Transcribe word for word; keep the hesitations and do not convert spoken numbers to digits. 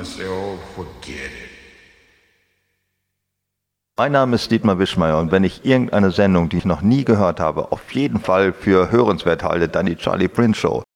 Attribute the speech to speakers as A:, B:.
A: I say, oh, forget it.
B: Mein Name ist Dietmar Wischmeier und wenn ich irgendeine Sendung, die ich noch nie gehört habe, auf jeden Fall für hörenswert halte, dann die Charlie Prince Show.